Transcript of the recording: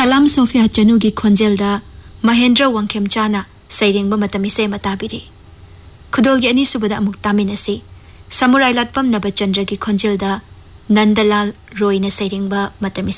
सलाम सोफिया चनु की खोंजेल दा महेंद्र वंखेम चाना सैरेंग ब मतमिसे मताबिरे खुदोल के अनि सुबदा अमुक तामिनसी समुराई लाटपम नबचंद्र की खोंजेल दा नंदलाल रोय ने सैरेंग ब मतमिसे